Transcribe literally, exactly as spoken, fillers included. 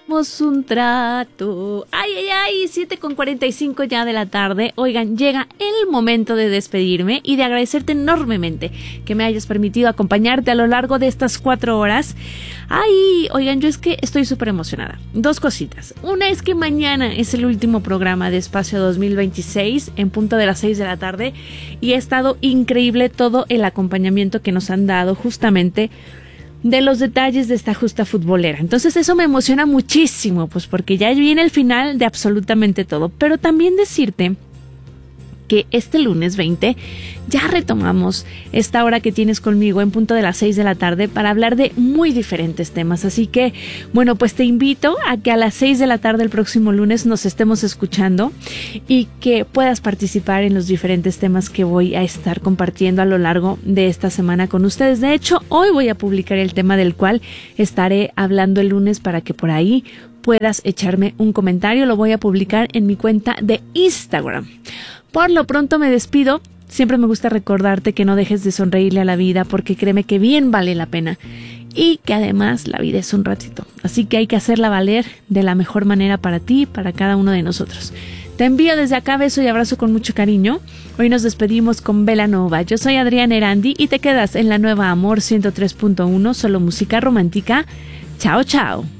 hagamos un trato. Ay, ay, ay, siete con cuarenta y cinco ya de la tarde. Oigan, llega el momento de despedirme y de agradecerte enormemente que me hayas permitido acompañarte a lo largo de estas cuatro horas. Ay, oigan, yo es que estoy súper emocionada. Dos cositas. Una es que mañana es el último programa de Espacio dos mil veintiséis en punto de las seis de la tarde y ha estado increíble todo el acompañamiento que nos han dado justamente de los detalles de esta justa futbolera. Entonces eso me emociona muchísimo, pues porque ya viene el final de absolutamente todo. Pero también decirte que este lunes veinte ya retomamos esta hora que tienes conmigo en punto de las seis de la tarde para hablar de muy diferentes temas. Así que, bueno, pues te invito a que a las seis de la tarde el próximo lunes nos estemos escuchando y que puedas participar en los diferentes temas que voy a estar compartiendo a lo largo de esta semana con ustedes. De hecho, hoy voy a publicar el tema del cual estaré hablando el lunes para que por ahí puedas echarme un comentario. Lo voy a publicar en mi cuenta de Instagram. Por lo pronto me despido. Siempre me gusta recordarte que no dejes de sonreírle a la vida porque créeme que bien vale la pena y que además la vida es un ratito. Así que hay que hacerla valer de la mejor manera para ti y para cada uno de nosotros. Te envío desde acá beso y abrazo con mucho cariño. Hoy nos despedimos con Vela Nova. Yo soy Adriana Erandi y te quedas en la nueva Amor ciento tres punto uno, solo música romántica. Chao, chao.